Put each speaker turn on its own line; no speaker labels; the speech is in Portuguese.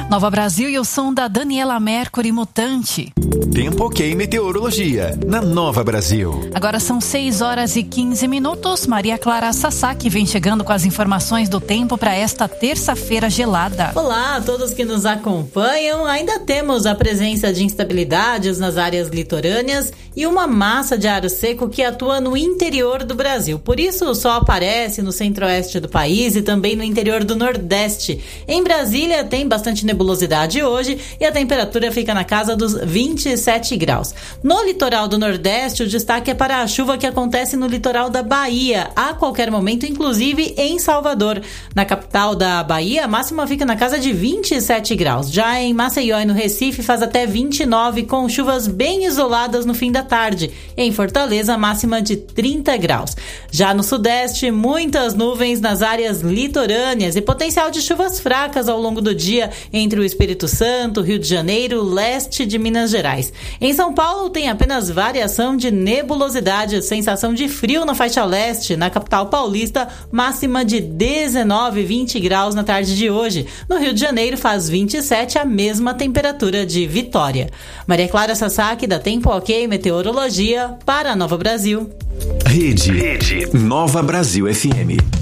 Nova Brasil e o som da Daniela Mercury, Mutante.
Tempo ok, meteorologia, na Nova Brasil.
Agora são 6h15. Maria Clara Sasaki vem chegando com as informações do tempo para esta terça-feira gelada.
Olá a todos que nos acompanham. Ainda temos a presença de instabilidades nas áreas litorâneas e uma massa de ar seco que atua no interior do Brasil. Por isso o sol aparece no centro-oeste do país e também no interior do nordeste. Em Brasília tem bastante nebulosidade hoje e a temperatura fica na casa dos 27 graus. No litoral do Nordeste, o destaque é para a chuva que acontece no litoral da Bahia, a qualquer momento, inclusive em Salvador. Na capital da Bahia, a máxima fica na casa de 27 graus. Já em Maceió e no Recife faz até 29, com chuvas bem isoladas no fim da tarde. Em Fortaleza, a máxima de 30 graus. Já no Sudeste, muitas nuvens nas áreas litorâneas e potencial de chuvas fracas ao longo do dia entre o Espírito Santo, Rio de Janeiro, leste de Minas Gerais. Em São Paulo tem apenas variação de nebulosidade, sensação de frio na faixa leste, na capital paulista, máxima de 19, 20 graus na tarde de hoje. No Rio de Janeiro faz 27, a mesma temperatura de Vitória. Maria Clara Sasaki, da Tempo Ok Meteorologia, para a Nova Brasil.
Rede Nova Brasil FM.